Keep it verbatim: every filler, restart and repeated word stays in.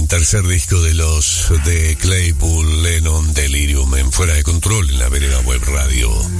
tercer disco de los de Claypool, Lennon, Delirium, en Fuera de Control, en la Vereda Web Radio.